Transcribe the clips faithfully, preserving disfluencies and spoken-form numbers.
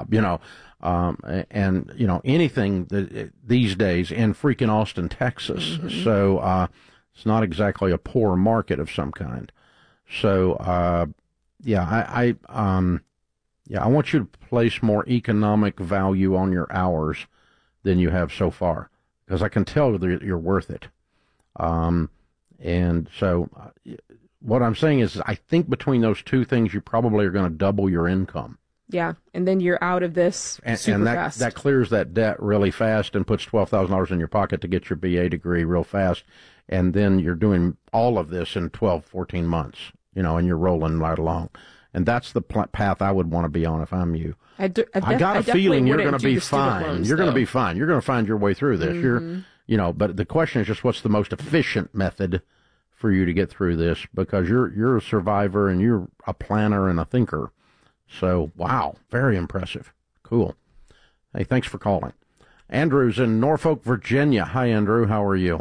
job, you know, um, and, you know, anything that these days in freaking Austin, Texas. Mm-hmm. So, uh, it's not exactly a poor market of some kind. So, uh, yeah, I, I, um, yeah, I want you to place more economic value on your hours than you have so far, because I can tell that you're worth it. Um, and so uh, what I'm saying is I think between those two things, you probably are going to double your income. Yeah, and then you're out of this and, super and that, fast. that clears that debt really fast and puts twelve thousand dollars in your pocket to get your B A degree real fast. And then you're doing all of this in twelve, fourteen months, you know, and you're rolling right along. And that's the pl- path I would want to be on if I'm you. I, do, I, def- I got a I feeling you're going to be fine. Loans, you're going to though. be fine. You're going to find your way through this. Mm-hmm. You're, you know, but the question is just what's the most efficient method for you to get through this, because you're you're a survivor and you're a planner and a thinker. So, wow, very impressive. Cool. Hey, thanks for calling. Andrew's in Norfolk, Virginia. Hi, Andrew. How are you?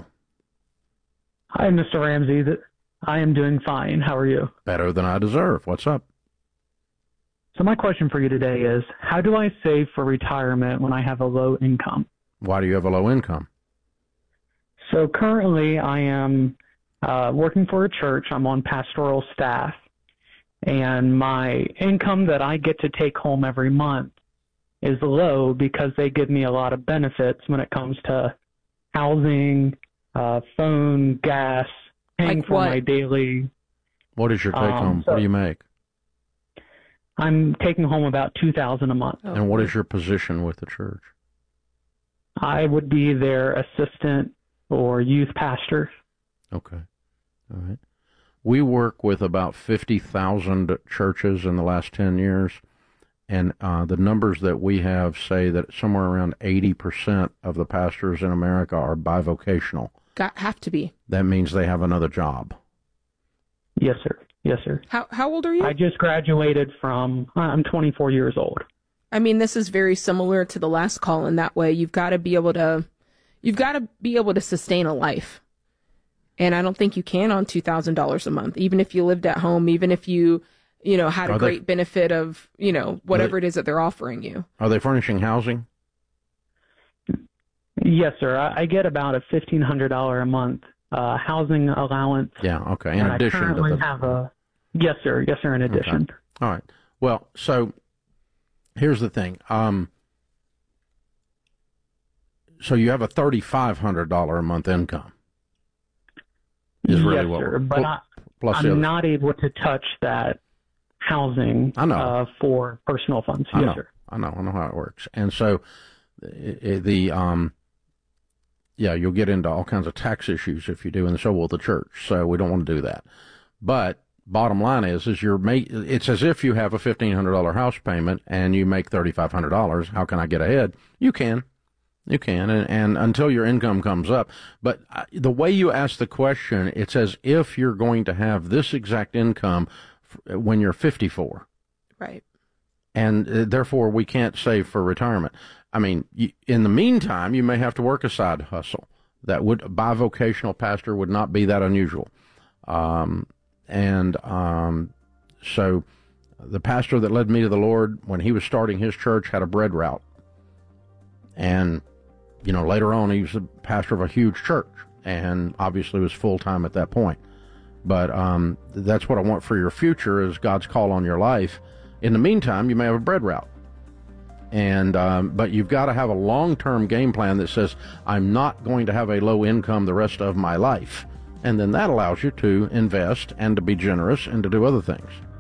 Hi, Mister Ramsey. I am doing fine. How are you? Better than I deserve. What's up? So my question for you today is, how do I save for retirement when I have a low income? Why do you have a low income? So currently I am uh, working for a church. I'm on pastoral staff. And my income that I get to take home every month is low because they give me a lot of benefits when it comes to housing, uh, phone, gas, paying like for what? my daily. What is your take um, home? So what do you make? I'm taking home about two thousand dollars a month. Oh. And what is your position with the church? I would be their assistant or youth pastor. Okay. All right. We work with about fifty thousand churches in the last ten years, and uh, the numbers that we have say that somewhere around eighty percent of the pastors in America are bivocational. Got have to be. That means they have another job. Yes, sir. Yes, sir. How how old are you? I just graduated from, I'm twenty-four years old. I mean, this is very similar to the last call in that way. You've got to be able to, you've got to be able to sustain a life. And I don't think you can on two thousand dollars a month, even if you lived at home, even if you, you know, had a Are great they, benefit of, you know, whatever they, it is that they're offering you. Are they furnishing housing? Yes, sir. I, I get about a fifteen hundred dollars a month uh, housing allowance. Yeah, okay. In and addition I currently to the... have a... Yes, sir. Yes, sir, in addition. Okay. All right. Well, so here's the thing. Um, so you have a thirty-five hundred dollars a month income. Is really yes, what sir. We're, But I, plus I'm not able to touch that housing I know. Uh, for personal funds. I Yes, know. sir. I know. I know how it works. And so the, the um, yeah, you'll get into all kinds of tax issues if you do, and so will the church. So we don't want to do that. But bottom line is, is you're make, it's as if you have a fifteen hundred dollars house payment and you make thirty-five hundred dollars. How can I get ahead? You can. You can, and, and until your income comes up. But the way you ask the question, it's as if you're going to have this exact income when you're fifty-four. Right. And uh, therefore, we can't save for retirement. I mean, you, in the meantime, you may have to work a side hustle. That would, a bivocational pastor would not be that unusual. Um, and um, so the pastor that led me to the Lord when he was starting his church had a bread route. And you know, later on, he was the pastor of a huge church, and obviously was full-time at that point. But um, that's what I want for your future, is God's call on your life. In the meantime, you may have a bread route. And um, but you've got to have a long-term game plan that says, I'm not going to have a low income the rest of my life. And then that allows you to invest and to be generous and to do other things.